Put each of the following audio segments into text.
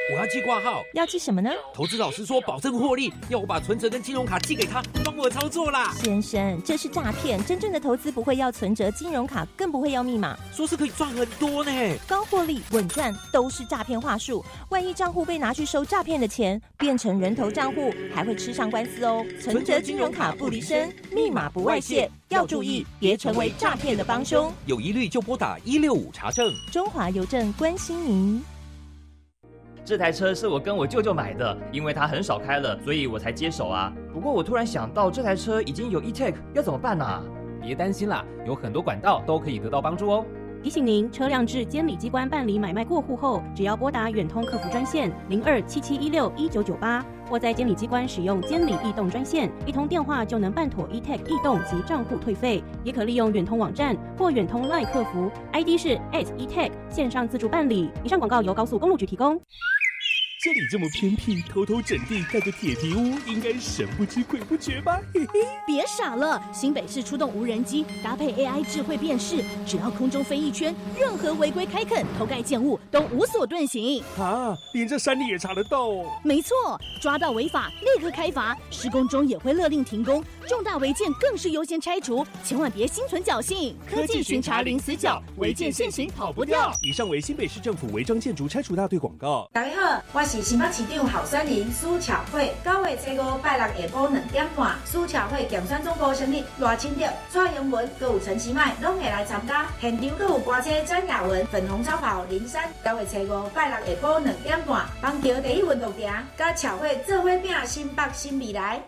我要寄挂号。 要寄什么呢？ 投资老师说保证获利，要我把存折跟金融卡寄给他，帮我操作啦。 先生，这是诈骗，真正的投资不会要存折、金融卡，更不会要密码。 说是可以赚很多呢， 高获利、稳赚都是诈骗话术。万一账户被拿去收诈骗的钱，变成人头账户，还会吃上官司哦。存折、金融卡不离身，密码不外泄，要注意，别成为诈骗的帮凶。 有疑虑就拨打165查证。 中华邮政关心您。 这台车是我跟我舅舅买的，因为他很少开了，所以我才接手啊。不过我突然想到，这台车已经有 e-tag， 要怎么办啊？ 别担心啦，有很多管道都可以得到帮助哦。 提醒您，车辆至监理机关办理买卖过户后，只要拨打远通客服专线0277161998，或在监理机关使用监理易动专线，一通电话就能办妥 e-tag 易动及账户退费。也可利用远通网站或远通 LINE 客服 ，ID 是 @e-tag 线上自助办理。以上广告由高速公路局提供。 这里这么偏僻，偷偷整地盖个铁皮屋，应该神不知鬼不觉吧？嘿嘿， 别傻了，新北市出动无人机，搭配 AI 智慧辨识，只要空中飞一圈，任何违规开垦、偷盖建物都无所遁形。 啊，连这山里也查得到哦？ 没错，抓到违法立刻开罚，施工中也会勒令停工，重大违建更是优先拆除，千万别心存侥幸。 科技巡查零死角，违建现行跑不掉。以上为新北市政府违章建筑拆除大队广告。 大家好，我是新北市长候选人苏巧慧。9月初5拜六下晡2点半，苏巧慧竞选总部成立，赖清德、蔡英文佮有陈其迈拢会来参加，现场佮有歌星詹雅雯、粉红超跑林珊。9月初5拜六下晡2点半，邦桥第一运动场，甲巧慧做伙拼新北新未来。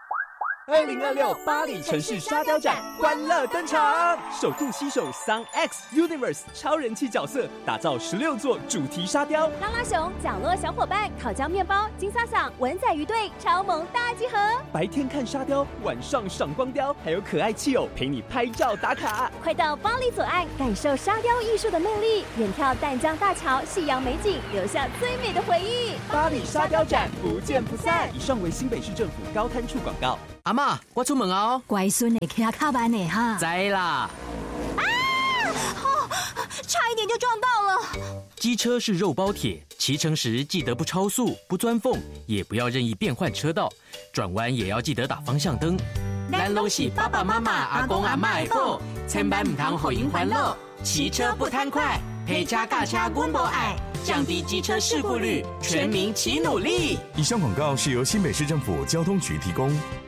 2026巴黎城市沙雕展欢乐登场，首度携手 Sun X Universe 超人气角色，打造16座主题沙雕。 拉拉熊、角落小伙伴、烤焦面包、金萨桑、文仔鱼队超萌大集合。 白天看沙雕，晚上赏光雕，还有可爱气偶陪你拍照打卡。 快到巴黎左岸，感受沙雕艺术的魅力，远眺淡江大桥、夕阳美景，留下最美的回忆。 巴黎沙雕展不见不散。以上为新北市政府高滩处广告。 阿嬷，我出门哦。 乖孙的骑卡慢的哈。 知啦。 差一点就撞到了。 机车是肉包铁，骑乘时记得不超速、不钻缝，也不要任意变换车道，转弯也要记得打方向灯。 咱拢是爸爸妈妈、阿公阿嬷的宝，千万唔通互因烦恼。骑车不贪快，陪车驾车阮无爱，降低机车事故率，全民齐努力。 以上广告是由新北市政府交通局提供。